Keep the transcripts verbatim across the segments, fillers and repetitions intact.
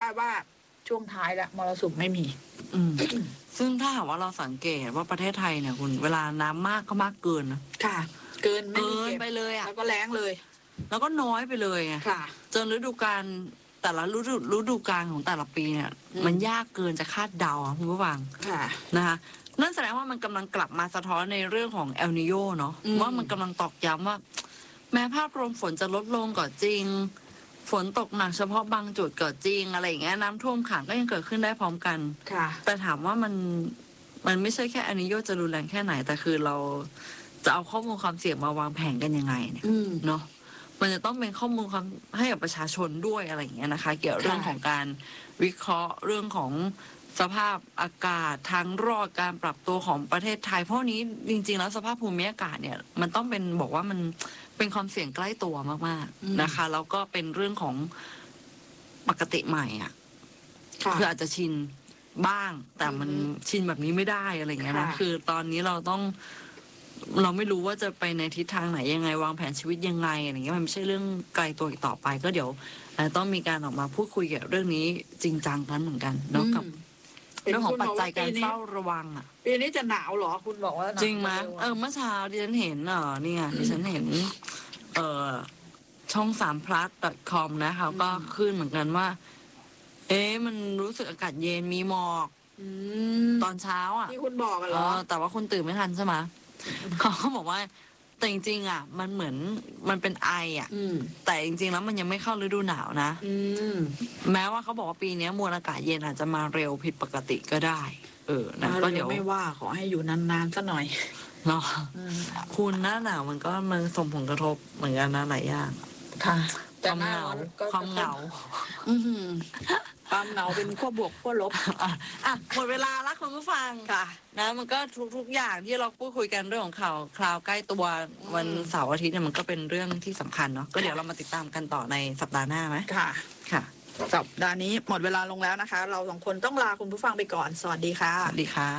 ว่าช่วงท้ายแล้วมรสุมไม่มีอืมซึ่งถ้าหากว่าเราสังเกตว่าประเทศไทยเนี่ยคุณเวลาน้ำมากก็มากเกินนะค่ะเกินไม่มีเกินเก็บไปเลยอ่ะแล้วก็แล้งเลยแล้วก็น้อยไปเลยไงค่ะจนฤดูกาลแต่ละฤดูฤดูกาลของแต่ละปีเนี่ยอืมมันยากเกินจะคาดเดาอะคุณผู้ฟังค่ะนะคะนั่นแสดงว่ามันกำลังกลับมาสะท้อนในเรื่องของเอลนิโยเนาะอืมว่ามันกำลังตอกย้ำว่า แม้ภาพรวมฝนจะลดลงก็จริง ฝนตกหนักเฉพาะบางจุดก็จริงอะไรอย่างเงี้ยน้ำท่วมขังก็ยังเกิดขึ้นได้พร้อมกันค่ะแต่ถามว่ามันมันไม่ใช่แค่เอลนิโยจะรุนแรงแค่ไหนแต่คือเราจะเอาข้อมูลความเสี่ยงมาวางแผนกันยังไงเนี่ยอืมเนาะมันจะต้องเป็นข้อมูลความให้กับประชาชนด้วยอะไรอย่างเงี้ยนะคะ เกี่ยวเรื่องของการวิเคราะห์เรื่องของสภาพอากาศทางรอดการปรับตัวของประเทศไทยเพราะนี้จริงๆแล้วสภาพภูมิอากาศเนี่ยมันต้องเป็นบอกว่ามันเป็นความเสี่ยงใกล้ตัวมากๆนะคะแล้วก็เป็นเรื่องของปกติใหม่อ่ะคืออาจจะชินบ้าง แต่มันชินแบบนี้ไม่ได้อะไรอย่างเงี้ยนะคือตอนนี้เราต้องเราไม่รู้ว่าจะไปในทิศทางไหนยังไงวางแผนชีวิตยังไงอะไรเงี้ยมันไม่ใช่เรื่องไกลตัวอีกต่อไปก็เดี๋ยวต้องมีการออกมาพูดคุยเกี่ยวกับเรื่องนี้จริงจังกันเหมือนกันเนาะกับเรื่องของปัจจัยการเฝ้าระวังอ่ะปีนี้จะหนาวเหรอคุณบอกว่าจริงไหมเออเมื่อเช้าดิฉันเห็นเออนี่ไงดิฉันเห็นเออช่องสามพลัส .com นะคะก็ขึ้นเหมือนกันว่าเอ๊ะมันรู้สึกอากาศเย็นมีหมอกตอนเช้าอ่ะที่คุณบอกกันเหรอแต่ว่าคุณตื่นไม่ทันใช่ไหมเขาก็บอกว่าแต่จริงๆอ่ะมันเหมือนมันเป็นไออ่ะแต่จริงๆแล้วมันยังไม่เข้าฤดูหนาวนะแม้ว่าเขาบอกว่าปีนี้มวลอากาศเย็นอาจจะมาเร็วผิดปกติก็ได้เออนะก็เดี๋ยวไม่ว่าขอให้อยู่นานๆสักหน่อยเนาะคุณหน้าหนาวมันก็มันส่งผลกระทบเหมือนกันนะหลายอย่างค่ะความเหงาความเหงาความเหงาเป็นขั้วบวกขั้วลบอ่ะหมดเวลาแล้วคุณผู้ฟังค่ะนะมันก็ทุกๆอย่างที่เราพูดคุยกันเรื่องของข่าวคราวใกล้ตัววันเสาร์อาทิตย์เนี่ยมันก็เป็นเรื่องที่สำคัญเนาะก็เดี๋ยวเรามาติดตามกันต่อในสัปดาห์หน้าไหมค่ะค่ะสัปดาห์นี้หมดเวลาลงแล้วนะคะเราสองคนต้องลาคุณผู้ฟังไปก่อนสวัสดีค่ะสวัสดีค่ะ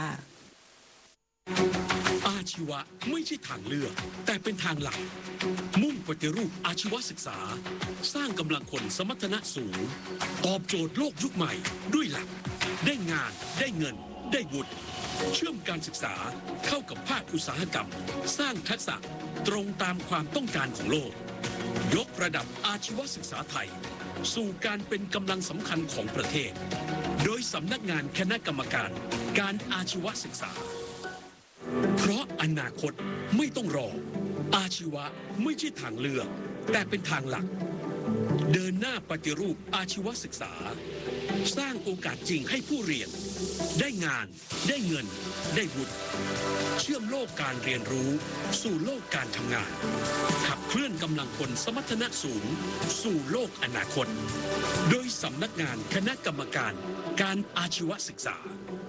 อาชีวะไม่ใช่ทางเลือกแต่เป็นทางหลักมุ่งปฏิรูปอาชีวศึกษาสร้างกำลังคนสมรรถนะสูงตอบโจทย์โลกยุคใหม่ด้วยหลักได้งานได้เงินได้วุฒิเชื่อมการศึกษาเข้ากับภาคอุตสาหกรรมสร้างทักษะตรงตามความต้องการของโลกยกระดับอาชีวศึกษาไทยสู่การเป็นกำลังสำคัญของประเทศโดยสำนักงานคณะกรรมการการอาชีวศึกษาเพราะอนาคตไม่ต้องรออาชีวะไม่ใช่ทางเลือกแต่เป็นทางหลักเดินหน้าปฏิรูปอาชีวศึกษาสร้างโอกาสจริงให้ผู้เรียนได้งานได้เงินได้วุฒิเชื่อมโลกการเรียนรู้สู่โลกการทำงานขับเคลื่อนกำลังคนสมรรถนะสูงสู่โลกอนาคตโดยสำนักงานคณะกรรมการการอาชีวศึกษา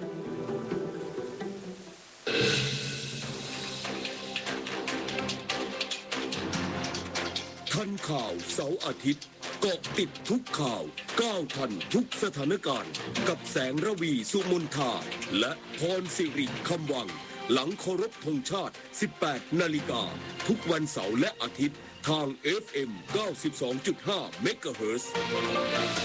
ทันข่าวเสาร์อาทิตย์เกาะติดทุกข่าวก้าวทันทุกสถานการณ์กับแสงระวีสุมนทาและพรสิริคำวังหลังเคารพธงชาติ สิบแปด นาฬิกาทุกวันเสาร์และอาทิตย์ทาง เอฟ เอ็ม เก้าสิบสองจุดห้า เมกะเฮิรตซ์